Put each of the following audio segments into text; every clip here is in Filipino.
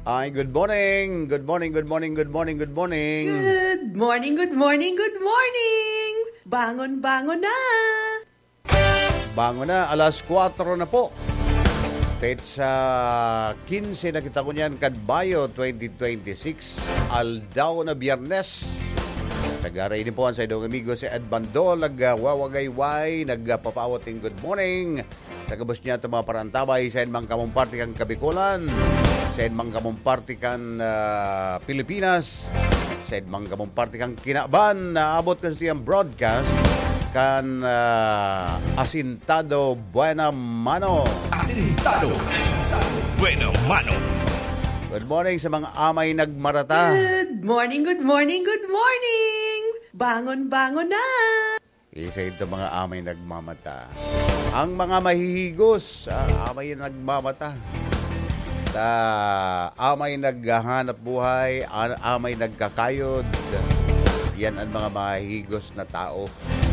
Ay, good morning. Good morning, good morning, good morning, good morning. Good morning, good morning, good morning. Bangon, bangon na. Bangon na, alas 4 na po. Petsa 15 na kita ko niyan, Kadbayo 2026. Aldaw na Biyernes. Nagaray din po ang sa idong amigo si Ed Bandol. Nagwawagayway, nagpapawating good morning. Tagabos niya ito mga parantabay sa Enmang Kamumparti kang Kabikulan, sa Enmang Kamumparti kang Pilipinas, sa Enmang Kamumparti kang Kinaban. Naabot kasi siyang broadcast kan Asintado Buena Mano. Asintado Buena Mano. Good morning sa mga amay nagmarata. Good morning, good morning, good morning. Bangon, bangon na. Isa ito mga amay nagmamata. Ang mga mahihigos, amay nagmamata. Amay naghahanap buhay, amay nagkakayod. Yan ang mga mahihigos na tao.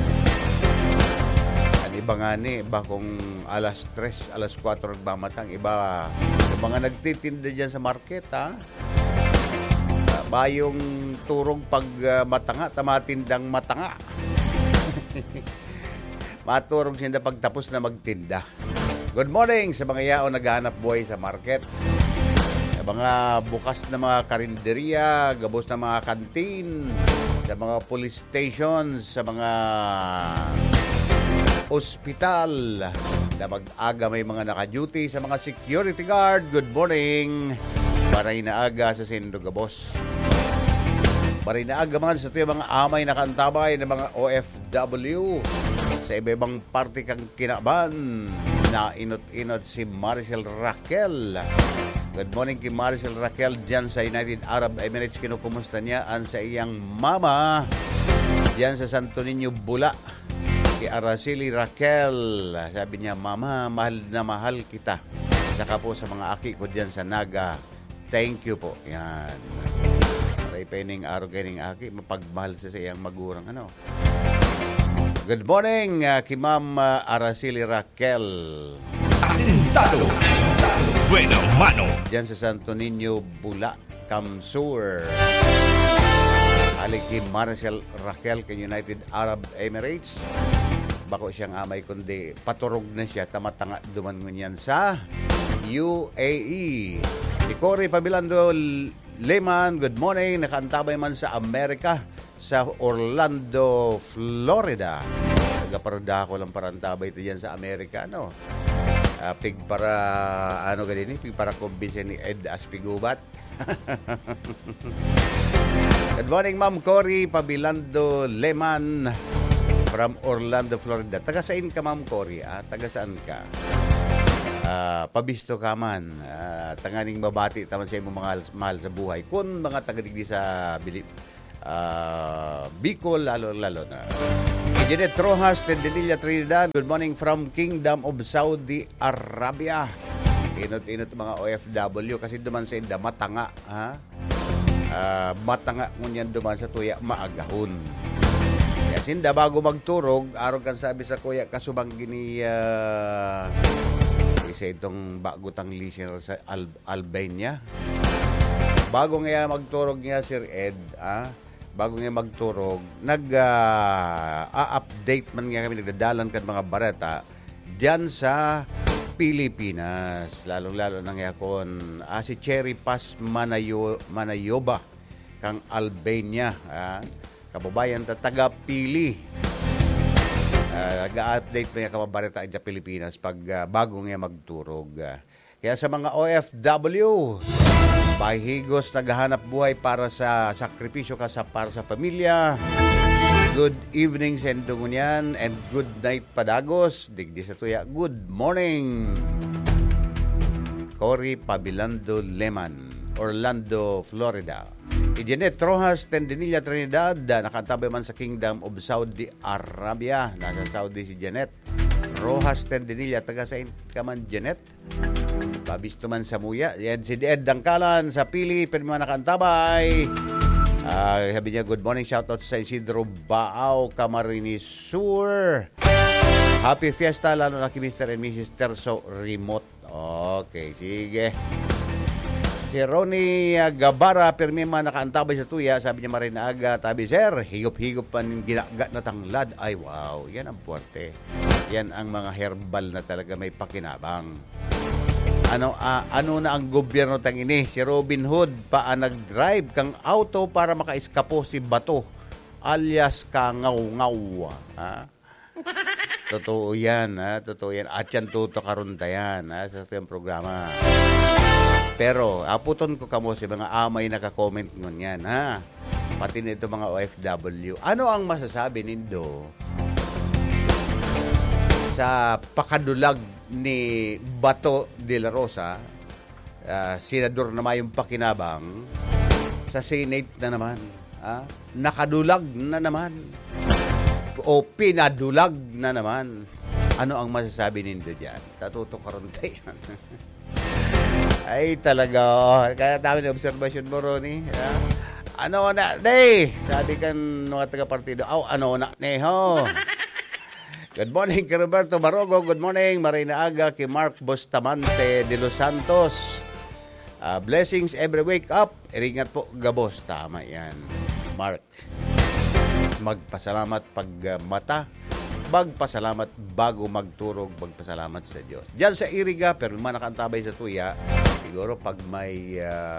Ang iba nga ni, iba kung alas 3, alas 4 nagmamata. Ang iba, yung mga nagtitinda dyan sa market, bayong turong pag matanga, tamatindang matanga. Maturog siya na pagtapos na magtinda. Good morning sa mga yao naghahanap buhay sa market. Sa mga bukas na mga karinderya, gabos na mga kantin, sa mga police stations, sa mga ospital, na mag-aga may mga naka-duty, sa mga security guard. Good morning. Baray na aga sa Sendo Gabos. Baray na aga man sa ito yung mga amay na kantabay ng mga OFW. Sa iba-ibang parte kang Kinaban, na inot-inot si Maricel Raquel. Good morning kay Maricel Raquel dyan sa United Arab Emirates. Kinukumusta niya ang sa iyang mama dyan sa Santo Niño, Bula. Kay Araceli Raquel, sabi niya, Mama, mahal na mahal kita. Saka po sa mga aki ko dyan sa Naga, thank you po. Yan. Maray pa yung araw kayo aki, mapagmahal sa iyang magurang ano. Good morning kay Ma'am Araceli Raquel. Asintado Buena Mano. Diyan sa Santo Niño, Bula, Kamsur. Halik kay Maricel Raquel kay United Arab Emirates. Bako siyang amay kundi paturog na siya, tamatanga duman ngunyan sa UAE. Ni Cory Pabilando Leman, good morning. Nakaantabay man sa Amerika, sa Orlando, Florida. Nagaparoda ko lang parantabay ito dyan sa Amerika, no? Pig para, ano ganyan, pig para kumbinsin ni Ed Aspigubat. Good morning, Ma'am Cory Pabilando Leman from Orlando, Florida. Taga saan ka, Ma'am Cory? Taga saan ka? Pabisto ka man. Tanganing mabati taman sa imong mga mahal sa buhay. Kung mga taga-digdi sa Bicol, lalo na. Jeanette Rojas, Tendenilla, Trinidad. Good morning from Kingdom of Saudi Arabia. Inot-inot mga OFW kasi duman sa inda matanga, ha? Matanga ngunyan duman sa tuya maagahon. Kaya sinda bago magturog, araw kan sabi sa kuya kasubang gini isa itong bagutang listener sa Albania. Bago nga magturog niya Sir Ed, bago nga magturog, update man nga kami, nagdadalan kan mga bareta diyan sa Pilipinas, lalong-lalo nang yakon si Cherry Paz Manayoba kang Albania, kababayan ta taga-Pili. Nag-update pa niya kababareta sa Pilipinas pag bago nga magturog. Kaya sa mga OFW, bahigos naghahanap buhay para sa sakripisyo para sa pamilya. Good evening sa endungunyan and good night padagos. Digdi sa tuya, good morning. Cory Pabilando Leman, Orlando, Florida. Jeanette Rojas, Tendenilla, Trinidad. Nakantabay man sa Kingdom of Saudi Arabia. Nasa Saudi si Jeanette Rojas, Tendenilla. Taga saan ka man, Jeanette? Pabisto man sa Muya. Yan si Ed Dangkalan sa Pili. Pwede man nakantabay. Sabi niya, good morning. Shoutout sa Isidro Baaw, Camarines Sur. Happy Fiesta, lalo na kay Mr. and Mrs. Terso Remote. Okay, sige. Si Ronnie Gabara, pirmi man nakaantabay sa tuya, sabi niya Marinaga, tabi, sir, higop-higop pa ng ginagat na tanglad. Ay, wow, yan ang puwerte. Yan ang mga herbal na talaga may pakinabang. Ano na ang gobyerno tang ini? Si Robin Hood pa nag-drive kang auto para makaiskapo si Bato alias Kangaw-ngaw. Ha? Totoo yan, ha? Totoo yan. At yan tutukarunta yan, ha? Sa itong programa. Pero, aputon ko kamo si mga amay naka-comment ngon yan, ha? Pati nito mga OFW. Ano ang masasabi nindo sa pakadulag ni Bato de la Rosa, senador naman yung pakinabang, sa Senate na naman, ha? Nakadulag na naman o pinadulag na naman. Ano ang masasabi nindo dyan? Tatutukarunta yan. Ay, talaga. Kaya dami na observation mo, Ronnie. Yeah. Ano na, day? Sabi kan mga taga-partido. Ano na, neho? Good morning, kay Roberto Barogo. Good morning, Marinaga, kay Mark Bustamante de Los Santos. Blessings every wake up. Iringat po, Gabos. Tama yan, Mark. Magpasalamat pag mata. Magpasalamat bago magturog, magpasalamat sa Diyos. Diyan sa Iriga, pero man nakaantabay sa tuya, siguro pag may,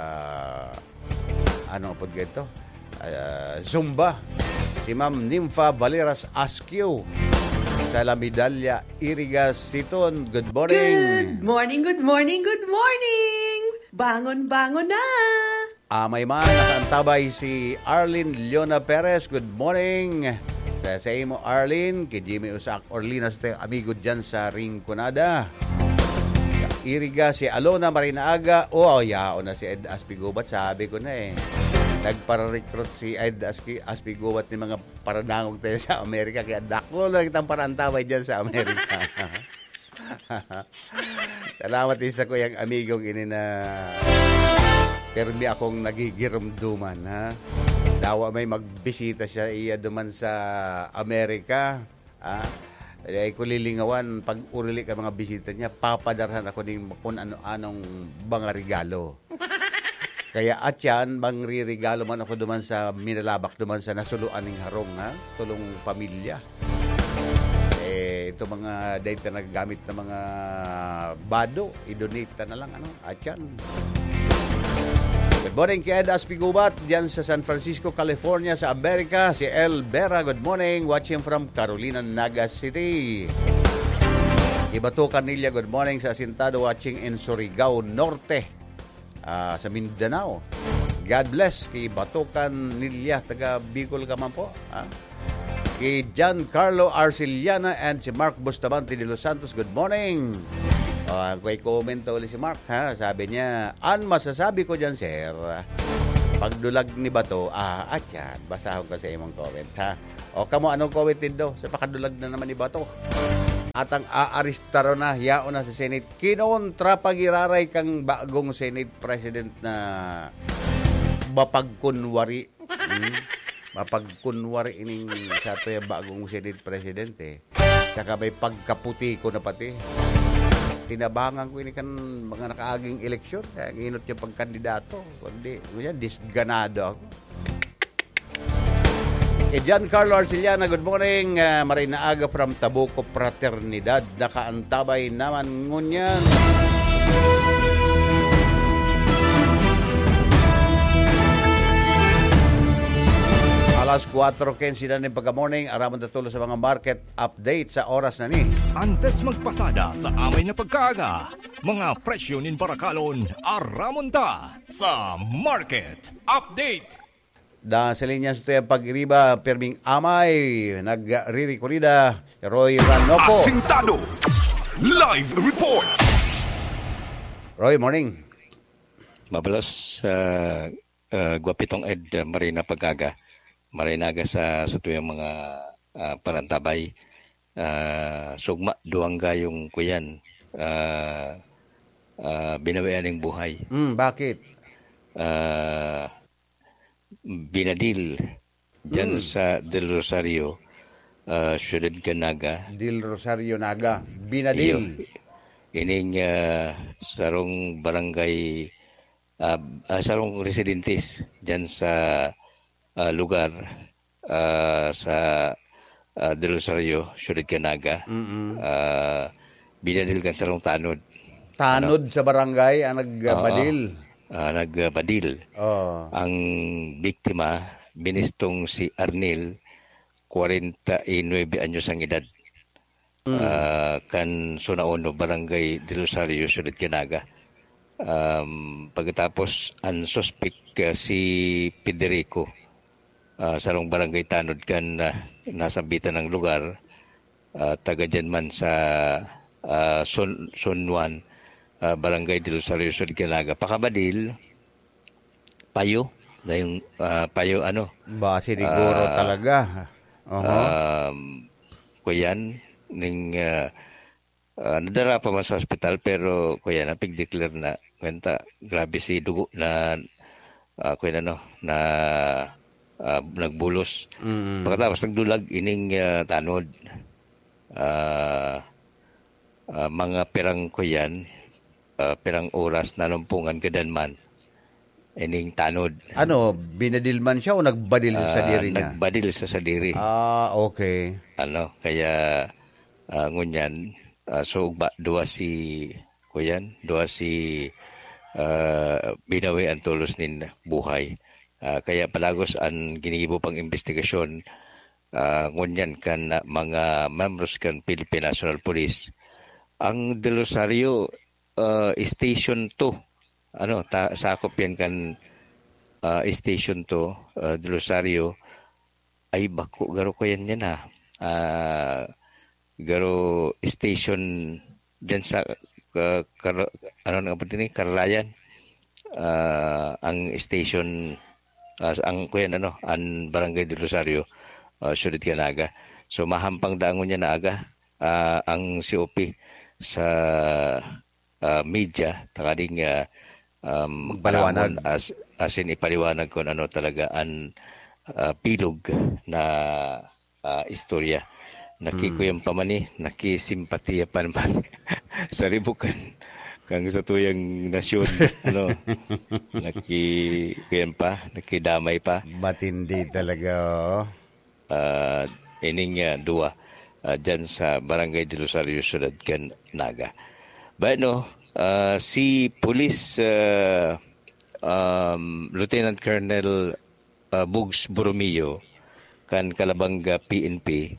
Zumba, si Ma'am Nympha Valeras Askew, sa La Medalla, Iriga, Siton. Good morning. Good morning, good morning, good morning. Bangon na. May man, nakaantabay si Arlene Leona Perez. Good morning. Sa imo, Arlene, kay Jimmy Usak Orlina, sa tayong amigo dyan sa Rinconada. Iriga, si Alona Marinaga. Yao na si Ed Aspigubat. Sabi ko na nagpara-recruit si Ed Aspigubat ni mga paranangog tayo sa Amerika. Kaya dako lang kitang parantaway dyan sa Amerika. Salamat isa ko yung amigong ini na permi akong nagigirumduman, ha? Dawa may magbisita siya iya duman sa Amerika, ha? Ay kulilingawan pag urili ka mga bisita niya, papadarhan ako ng kung ano-anong mga regalo. Kaya at yan, mangririgalo man ako duman sa Minalabak, duman sa nasuluan ng harong, ha? Tulong pamilya. Ito mga data na gamit na mga bado, i-donate na lang, at yan. Good morning, kay Ed Aspigubat, diyan sa San Francisco, California, sa Amerika. Si El Vera, good morning, watching from Carolina, Naga City. Ibato Canilla, good morning, sa Asintado, watching in Surigao Norte, sa Mindanao. God bless, kay Batokan Nilya, taga Bicol ka man po. Kay Giancarlo Arciliana and si Mark Bustamante de Los Santos, good morning. May comment ulit si Mark, ha? Sabi niya, masasabi ko dyan, sir, pagdulag ni Bato, at yan, basahon ko sa imong comment, ha? Kamo, anong comment din do? Sa pakadulag na naman ni Bato. At ang aaristaro na, yao na sa Senate. Kinontra pagiraray kang bagong Senate President na mapagkunwari. Mapagkunwari ining sa ito bagong Senate President, Saka may pagkaputi ko na pati. Tinabangan ko ini kan mga nakaaging eleksyon. Kaya nginot yung pagkandidato. Kundi, disganado ako. Giancarlo Arciliana, good morning. Marinaga from Tabuco Fraternidad. Nakaantabay naman ngunyan. Alas 4:15 na ng pagka-morning, aramon natulo sa mga market update sa oras na ni. Antes magpasada sa amay na pagkaaga, mga presyo nin Barakalon, aramon ta sa market update. Sa linya sa tuyang pag-iriba, perming amay, nag-ririkurida, Roy Ranoco. Asintado, live report. Roy, morning. Mabalos, Guapitong Ed, Marina Pagkaga. Marinaga sa tuyang mga parantabay. Sugma, duwangga yung kuyan. Binawian ng buhay. Bakit? Binadil dyan sa Del Rosario, Ciudad Canaga. Del Rosario Naga. Binadil. Ining sarong barangay sarong residentes dyan sa lugar sa Del Rosario, Ciudad Canaga. Binadil kan sarong tanod. Tanod sa barangay ang nagbadil. Nagbadil. Oh. Ang biktima, binistong si Arnel, 49 anyos ang edad. Kan Sunaono, Barangay Del Rosario, Ciudad Canaga. Pagkatapos, ang suspect si Federico, sarong barangay tanod kan nasambitan ng lugar, taga dyan man sa Son Juan, Barangay Del Rosario, Ciudad Canaga. Pakabadil, payo, dahil payo Ba, siniguro talaga. Kuyan, ning nadara pa man sa hospital pero kuya napig-declare na kwenta grabe si dugo na kuya na nagbulos. Pagkatapos nagdulag ining tanod mga pirang kuyan pirang oras na lumpungan kadanman ining tanod. Binadilman siya o nagbadil sa diri niya? Nagbadil sa diri. Okay. Kaya ngunyan so dua si binawi ang tulos nin buhay. Kaya palagos ang ginigibo pang investigasyon ngunyan kan mga members kan Philippine National Police. Ang Del Rosario Station 2 sakop yan kan Station 2 Del Rosario ay bako garo ko yan garo station dyan sa Karlayan ang station ang kuyan ang Barangay Del Rosario Ciudad Canaga. So mahampang daangon niya na aga ang COP sa media takading magpaliwanag as in ipaliwanag kung talaga ang pilog na istorya. Nakikuyang pamani, nakisimpatiya pa naman sa ribukan kang sa tuyang nasyon. Nakikuyang pa, nakidamay pa. Matindi talaga. Ining dua dyan sa Barangay Del Rosario, Ciudad Canaga. But si Police Lieutenant Colonel Bugs Borromeo kan Calabanga PNP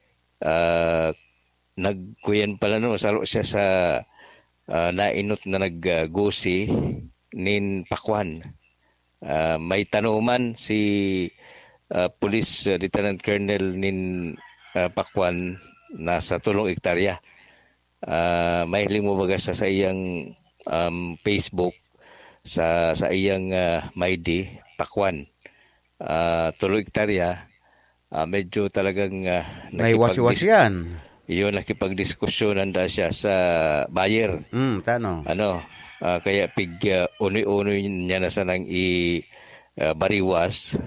nagkuyan pala salo siya sa nainot na naggosi nin Pakwan. May tanuman si Police Lieutenant Colonel nin Pakwan nasa 3 hektarya. Mahiling mo baga sa iyang Facebook sa iyang Maidi Pakwan 3 hektarya. Medyo talagang naiwas-was yan. Iyon nakipagdiskusyonan da siya sa buyer. Tano. Kaya unoy-unoy niya na sanang bariwas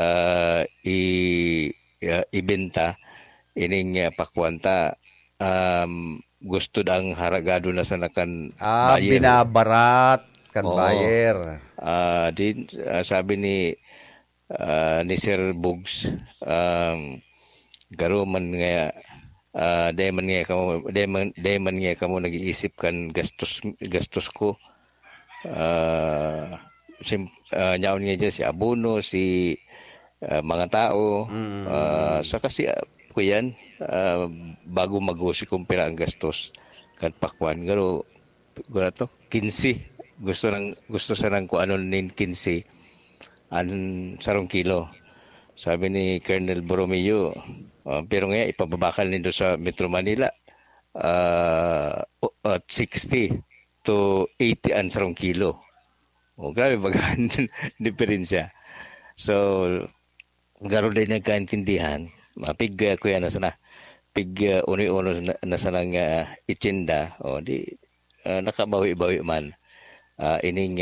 ibenta ining pakwanta. Gusto dang haragado na sana kan buyer. Binabarat kan buyer. Sabi ni Sir Bugs garo man nga Deman nga kamo nag-iisip kan gastos ko. Nyaon nga dyan si abono, si mga tao. Sa kasi kuyan bago mag-usi kumpira ang gastos kan Pakwan. Garo to 15. Gusto sanang ko ano nin 15 an sarong kilo. Sabi ni Colonel Borromeo, pero nga ipababakal nito sa Metro Manila 60 to 80 an sarong kilo. Grabe bagaan diferensya. So garo din nagkaintindihan, mapig kuya na sana. Pig uni-uno na sanang itsinda, di nakabawi-bawi man ining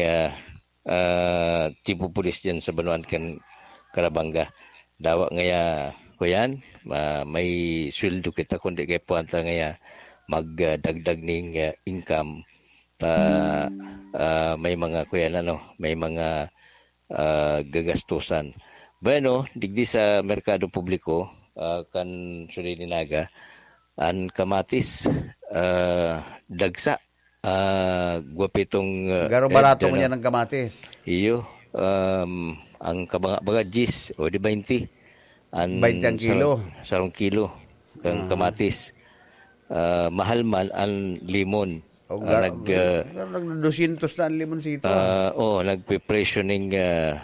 tipo pulis dyan sa Banuan kan Calabanga. Dawa ngaya kuyan may sweldo kita kundi kay puanta ngaya magdagdag ning income may mga may mga gagastusan. Bueno, digdi sa merkado publiko kan Sulilinaga an kamatis dagsa guwapitong Garo barato mo niya ng kamatis. iyo ang kabaga gis o di 20 an 20 ang kilo. sarong kilo kang kamatis. Mahal man ang limon. Nag 200 na ang limonsito. Nagpe-presyo ning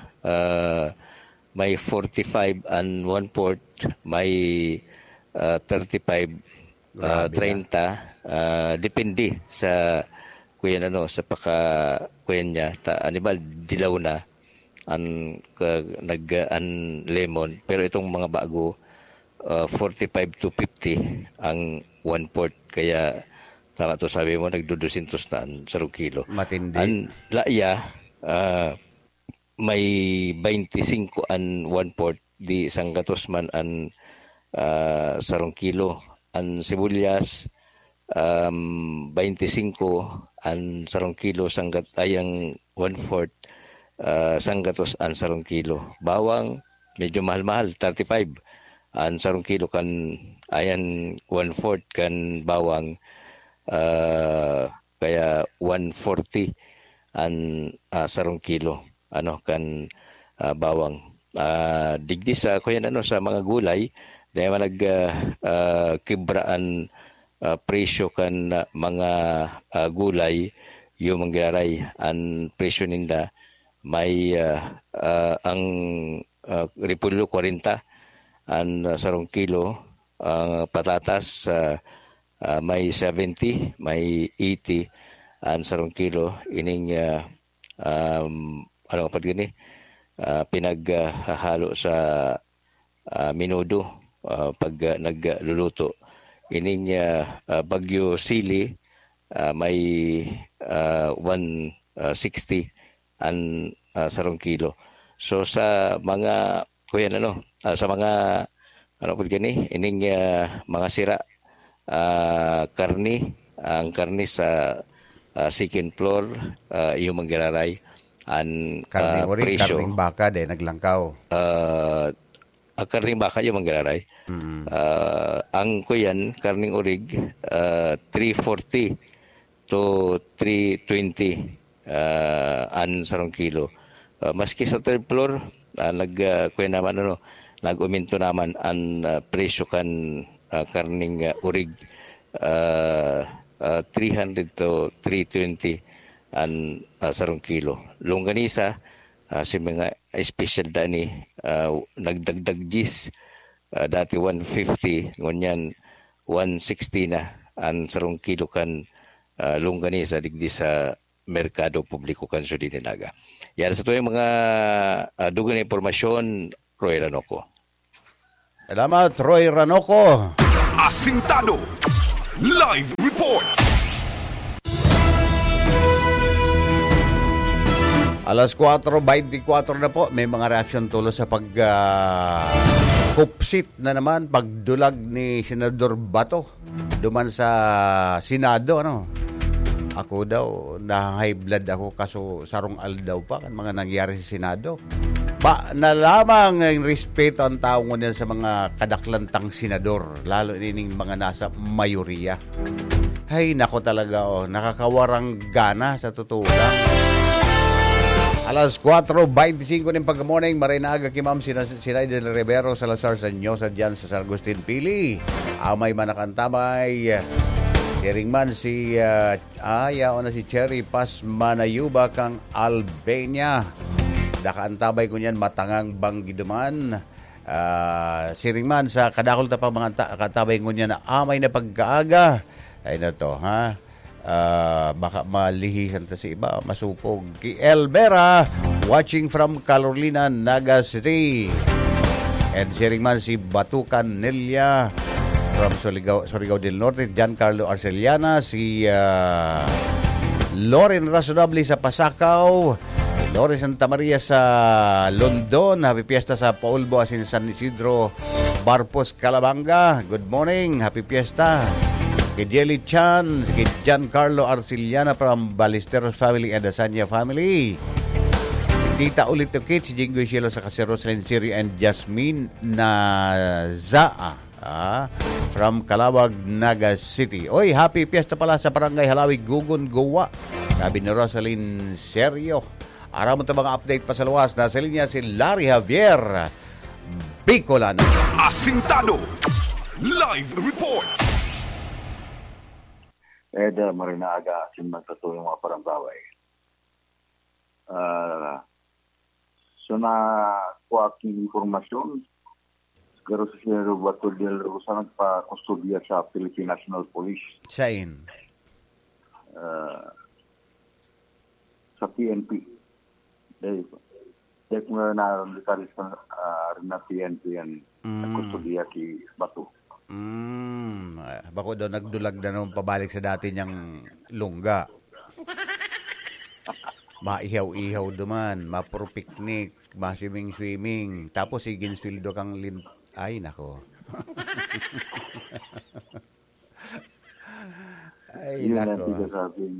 may 45 and 1/4, may 35, 30, depende sa sa kuyan niya anibal dilaw na an lemon, pero itong mga bago 45 to 50 ang 1/4, kaya tama to sabi mo nagdo-200 na ang sarong kilo. Matindi. Ang laya may 25 and 1/4 di sanggatos man ang sarong kilo. Ang sibuyas 25 ang sarong kilo sanggat ayang 1/4 sanggatos ang sarong kilo. Bawang medyo mahal-mahal 35 ang sarong kilo kan ayan 1/4 kan bawang kaya 140 ang sarong kilo kan bawang. Digdi sa sa mga gulay dahil kibraan presyo kan mga gulay yung manggaray ang presyo ninda may ang repolyo 40 ang sarong kilo, ang patatas may 70, may 80 ang sarong kilo. Ining pinaghahalo sa minudo pag nagluluto. Ining bagyo sili may 160 ang sarong kilo. So sa mga sa mga ining mga sira ang karni sa second floor yung manggiraray ang Karning uri, presyo. karning baka naglangkaw. Ang karning baka yung manggiraray. Ang kuyan, karning urig 340 to 320 ang sarong kilo. Maski sa third floor nag-uminto naman ang presyo kan karning urig 300 to 320 ang sarong kilo. Longganisa si mga special dani nagdagdag gis dati 150 ngunyan 160 na ang sarong kilo kan longganisa digdi sa merkado publiko kan Sulilinaga. Yan sa tuwing mga dugang na impormasyon, Roy Ranoco. Salamat, Roy Ranoco. Asintado Live Report. Alas 4:24 na po. May mga reaksyon tulo sa kupsit na naman, pagdulag ni Senador Bato duman sa Senado. Ako daw, na-high blood ako kaso sarong aldaw pa kan mga nangyari sa Senado. Na lamang ang respeto ang tao ngunit sa mga kadaklantang senador, lalo nining mga nasa mayoriya. Hay, nako talaga, nakakawarang gana sa totoo lang. Alas 4:25 ng pag-morning, marinaga kay Ma'am Sinay del Rivero Salazar Sanyosa dyan sa San Agustin Pili. Amay manakantamay. Hearing man si si Cherry Paz Manayuba kang Albania. Dakaantabay ko niyan matangang banggiduman. Siring man sa kadakol ta pa mga katabay ko niyan na amay na pagkaaga. Ay na to, ha? Baka malihisan ta si iba, masupog. Ki Elvera, watching from Carolina, Naga City. And siring man si Batukan Nelia from Surigao del Norte, Giancarlo Arceliana, si Loren Razonable sa Pasakaw, Loren Santa Maria sa London, happy fiesta sa Paulbo San Isidro, Barpos, Calabanga, good morning, happy fiesta. kay Jelly Chan, kay Giancarlo Arciliana from Ballesteros family and Asanya family. Tita ulit yung Kate, si Jingoy Sheila sa Roslyn Siri and Jasmine Nazaa. From Calawag, Naga City. Oy, happy fiesta pala sa Barangay Halawi, Gugun, Goa. Sabi ni Rosalyn Serio. Araw mo ito mga update pa sa luwas. Nasa linya si Larry Javier Bicolan. Asintado Live Report. Eda Marinaga, sinmagtato yung mga parambaway. So na kuha aking informasyon, siguro si Roberto Del Rosa nagpa-kustodiya sa Philippine National Police. Sain. Sa PNP. Dahil kung narandikalis na rin na PNP yan, nagkustodiya ki Bato. Bako daw nagdulag na naman pabalik sa dati niyang lungga. Maihaw-ihaw duman, mapro-picnic, ma-swimming. Tapos sigin swildo kang ay, nako. Ay, yun nako. Yun ang sabing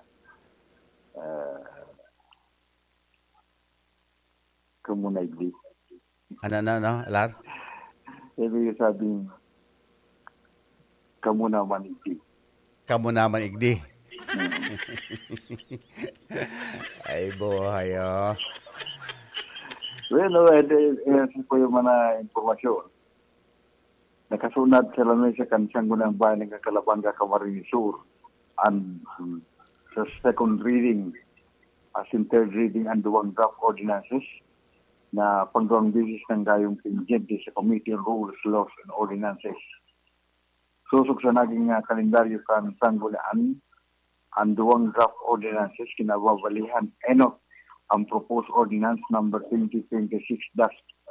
kamunaydi. Ano, Lar? Ibig sabing kamu naman igdi. Kamu naman igdi. Ay, buhay, oh. Well, yan po yung mga informasyon. Nakasunad sa lamay sa kansang gunang bayan ng Calabanga, Camarines Sur. And sa second reading, as in third reading, ang duwang draft ordinances na pagduwang bisis ng gayong pinjente sa Committee on Rules, Laws, and Ordinances. Susok sa naging kalendaryo kan sanggulaan, ang duwang draft ordinances kinababalihan ang proposed ordinance number 2026-04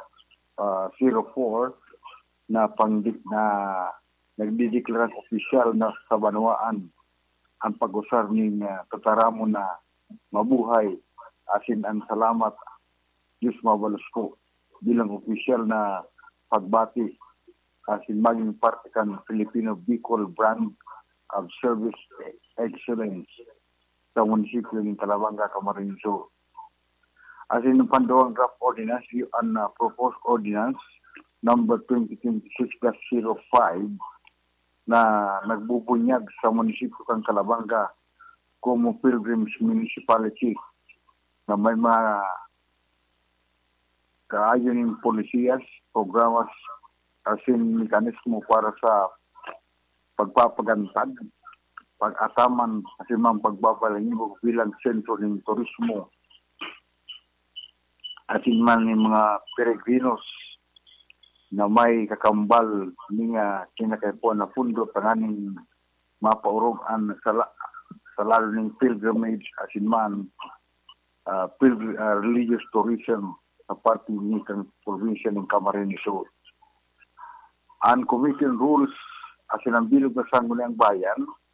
na nagdideklarang opisyal na sa banwaan ang pag-usar ng tataramon na mabuhay asin ang salamat Diyos mabalos ko bilang opisyal na pagbati asin maging parte kan Filipino Bicol brand of service excellence sa munisipyo ng Calabanga, Camarines Sur. As in, panduang draft ordinance, ang proposed ordinance number 2026-05 na nagbubunyag sa munisipyo ng Calabanga como Pilgrims Municipality na may mga kaayon ng polisiyas, programas, as in mekanismo para sa pagpapagantag, pag-asaman, kasi mang pagbabalangibog bilang sentro ng turismo at man ng mga peregrinos na may kakambal niya kinakaipuan na pundo tanganing mapaurogan sa lalo ng pilgrimage as in man religious tourism sa parte ng probinsya ng Camarines Sur. Ang Committee on Rules as in ang bilog na sangguniang bayan